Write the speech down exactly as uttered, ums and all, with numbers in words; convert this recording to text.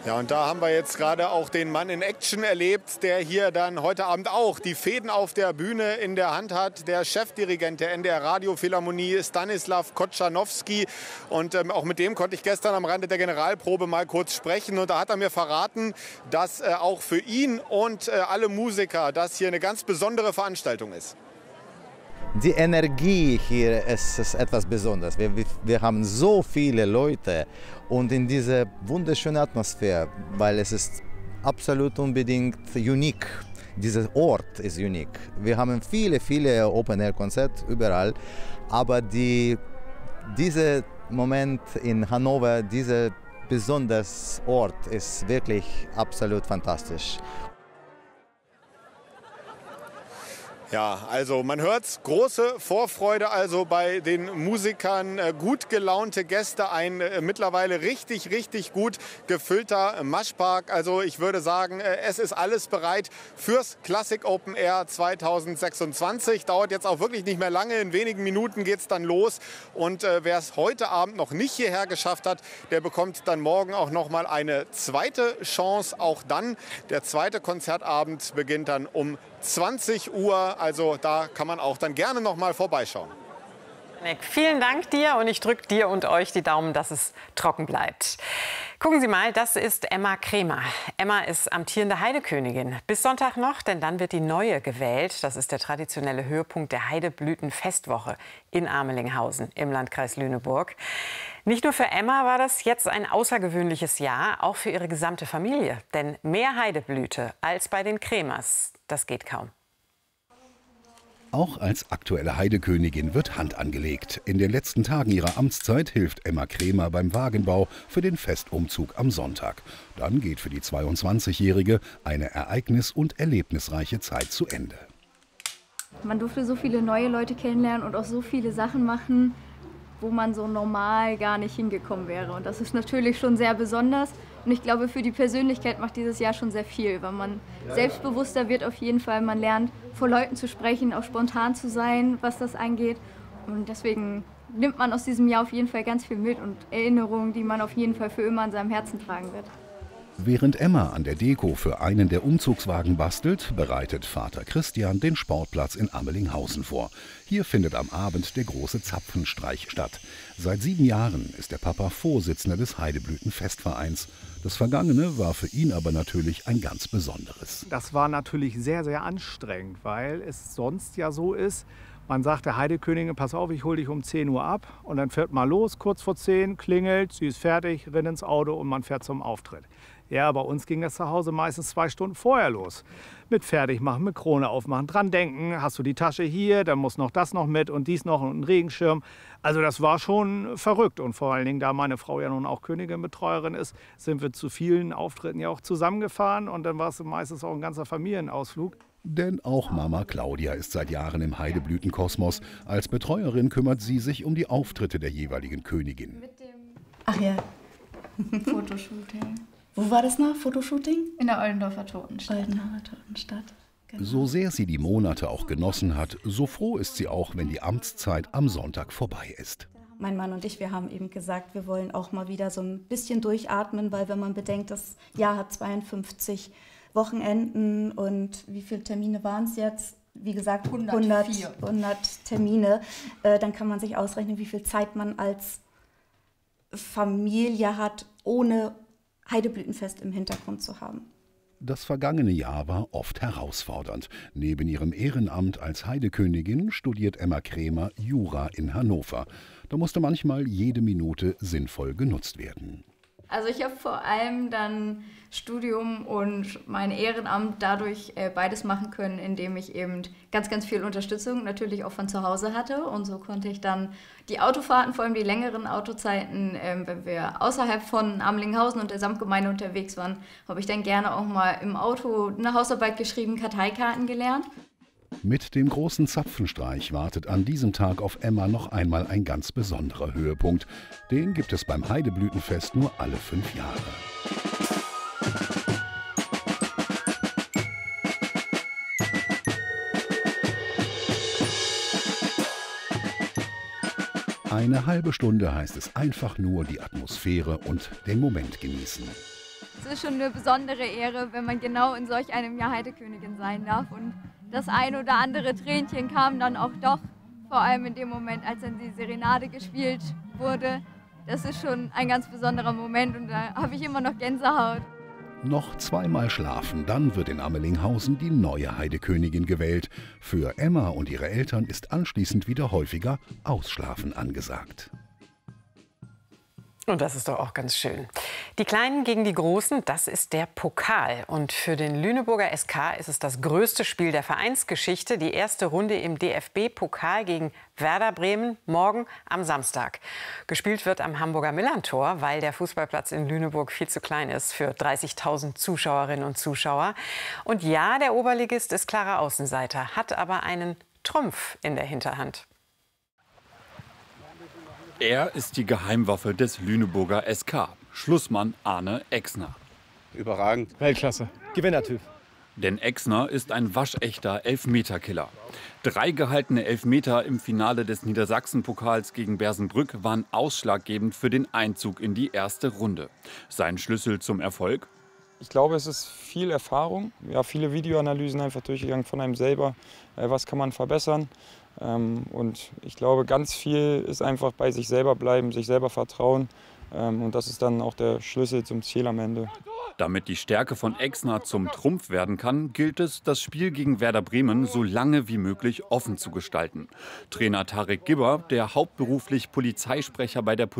Ja, und da haben wir jetzt gerade auch den Mann in Action erlebt, der hier dann heute Abend auch die Fäden auf der Bühne in der Hand hat. Der Chefdirigent der N D R Radiophilharmonie, Stanislav Kotschanowski. Und ähm, auch mit dem konnte ich gestern am Rande der Generalprobe mal kurz sprechen. Und da hat er mir verraten, dass äh, auch für ihn und äh, alle Musiker das hier eine ganz besondere Veranstaltung ist. Die Energie hier ist, ist etwas Besonderes. Wir, wir haben so viele Leute und in dieser wunderschönen Atmosphäre, weil es ist absolut unbedingt unique. Dieser Ort ist unique. Wir haben viele, viele Open-Air-Konzerte überall, aber die, dieser Moment in Hannover, dieser besondere Ort ist wirklich absolut fantastisch. Ja, also man hört's, große Vorfreude also bei den Musikern, äh, gut gelaunte Gäste, ein äh, mittlerweile richtig, richtig gut gefüllter Maschpark. Also ich würde sagen, äh, es ist alles bereit fürs Classic Open Air zweitausendsechsundzwanzig. Dauert jetzt auch wirklich nicht mehr lange, in wenigen Minuten geht's dann los. Und äh, wer es heute Abend noch nicht hierher geschafft hat, der bekommt dann morgen auch noch mal eine zweite Chance. Auch dann, der zweite Konzertabend beginnt dann um zwanzig Uhr, also da kann man auch dann gerne noch mal vorbeischauen. Nick, vielen Dank dir und ich drücke dir und euch die Daumen, dass es trocken bleibt. Gucken Sie mal, das ist Emma Kremer. Emma ist amtierende Heidekönigin. Bis Sonntag noch, denn dann wird die neue gewählt. Das ist der traditionelle Höhepunkt der Heideblütenfestwoche in Amelinghausen im Landkreis Lüneburg. Nicht nur für Emma war das jetzt ein außergewöhnliches Jahr, auch für ihre gesamte Familie. Denn mehr Heideblüte als bei den Kremers, das geht kaum. Auch als aktuelle Heidekönigin wird Hand angelegt. In den letzten Tagen ihrer Amtszeit hilft Emma Kremer beim Wagenbau für den Festumzug am Sonntag. Dann geht für die zweiundzwanzigjährige eine ereignis- und erlebnisreiche Zeit zu Ende. Man durfte so viele neue Leute kennenlernen und auch so viele Sachen machen, wo man so normal gar nicht hingekommen wäre. Und das ist natürlich schon sehr besonders. Und ich glaube, für die Persönlichkeit macht dieses Jahr schon sehr viel, weil man selbstbewusster wird auf jeden Fall. Man lernt, vor Leuten zu sprechen, auch spontan zu sein, was das angeht. Und deswegen nimmt man aus diesem Jahr auf jeden Fall ganz viel mit und Erinnerungen, die man auf jeden Fall für immer in seinem Herzen tragen wird. Während Emma an der Deko für einen der Umzugswagen bastelt, bereitet Vater Christian den Sportplatz in Amelinghausen vor. Hier findet am Abend der große Zapfenstreich statt. Seit sieben Jahren ist der Papa Vorsitzender des Heideblütenfestvereins. Das Vergangene war für ihn aber natürlich ein ganz besonderes. Das war natürlich sehr, sehr anstrengend, weil es sonst ja so ist, man sagt der Heidekönigin, pass auf, ich hole dich um zehn Uhr ab. Und dann fährt man los, kurz vor zehn, klingelt, sie ist fertig, rennt ins Auto und man fährt zum Auftritt. Ja, bei uns ging das zu Hause meistens zwei Stunden vorher los. Mit Fertigmachen, mit Krone aufmachen, dran denken, hast du die Tasche hier, dann muss noch das noch mit und dies noch und ein Regenschirm. Also das war schon verrückt. Und vor allen Dingen, da meine Frau ja nun auch Königinbetreuerin ist, sind wir zu vielen Auftritten ja auch zusammengefahren. Und dann war es meistens auch ein ganzer Familienausflug. Denn auch Mama Claudia ist seit Jahren im Heideblütenkosmos. Als Betreuerin kümmert sie sich um die Auftritte der jeweiligen Königin. Ach ja, Fotoshooting. wo war das noch? Fotoshooting? In der Oldendorfer Totenstadt. Oldendorfer Totenstadt. Genau. So sehr sie die Monate auch genossen hat, so froh ist sie auch, wenn die Amtszeit am Sonntag vorbei ist. Mein Mann und ich, wir haben eben gesagt, wir wollen auch mal wieder so ein bisschen durchatmen, weil wenn man bedenkt, das Jahr hat zweiundfünfzig Wochenenden und wie viele Termine waren es jetzt? Wie gesagt, hundert, hundert Termine. Äh, dann kann man sich ausrechnen, wie viel Zeit man als Familie hat, ohne Heideblütenfest im Hintergrund zu haben. Das vergangene Jahr war oft herausfordernd. Neben ihrem Ehrenamt als Heidekönigin studiert Emma Kremer Jura in Hannover. Da musste manchmal jede Minute sinnvoll genutzt werden. Also ich habe vor allem dann Studium und mein Ehrenamt dadurch äh, beides machen können, indem ich eben ganz, ganz viel Unterstützung natürlich auch von zu Hause hatte. Und so konnte ich dann die Autofahrten, vor allem die längeren Autozeiten, äh, wenn wir außerhalb von Amelinghausen und der Samtgemeinde unterwegs waren, habe ich dann gerne auch mal im Auto eine Hausarbeit geschrieben, Karteikarten gelernt. Mit dem großen Zapfenstreich wartet an diesem Tag auf Emma noch einmal ein ganz besonderer Höhepunkt. Den gibt es beim Heideblütenfest nur alle fünf Jahre. Eine halbe Stunde heißt es einfach nur die Atmosphäre und den Moment genießen. Es ist schon eine besondere Ehre, wenn man genau in solch einem Jahr Heidekönigin sein darf. Und das ein oder andere Tränchen kam dann auch doch, vor allem in dem Moment, als dann die Serenade gespielt wurde. Das ist schon ein ganz besonderer Moment und da habe ich immer noch Gänsehaut. Noch zweimal schlafen, dann wird in Amelinghausen die neue Heidekönigin gewählt. Für Emma und ihre Eltern ist anschließend wieder häufiger Ausschlafen angesagt. Und das ist doch auch ganz schön. Die Kleinen gegen die Großen, das ist der Pokal. Und für den Lüneburger S K ist es das größte Spiel der Vereinsgeschichte. Die erste Runde im D F B-Pokal gegen Werder Bremen morgen am Samstag. Gespielt wird am Hamburger Millerntor, weil der Fußballplatz in Lüneburg viel zu klein ist für dreißigtausend Zuschauerinnen und Zuschauer. Und ja, der Oberligist ist klarer Außenseiter, hat aber einen Trumpf in der Hinterhand. Er ist die Geheimwaffe des Lüneburger S K, Schlussmann Arne Exner. Überragend. Weltklasse. Gewinnertyp. Denn Exner ist ein waschechter Elfmeterkiller. Drei gehaltene Elfmeter im Finale des Niedersachsen-Pokals gegen Bersenbrück waren ausschlaggebend für den Einzug in die erste Runde. Sein Schlüssel zum Erfolg? Ich glaube, es ist viel Erfahrung, ja, viele Videoanalysen einfach durchgegangen von einem selber. Äh, was kann man verbessern? Ähm, und ich glaube, ganz viel ist einfach bei sich selber bleiben, sich selber vertrauen. Ähm, und das ist dann auch der Schlüssel zum Ziel am Ende. Damit die Stärke von Exner zum Trumpf werden kann, gilt es, das Spiel gegen Werder Bremen so lange wie möglich offen zu gestalten. Trainer Tarek Gibber, der hauptberuflich Polizeisprecher bei der Polizei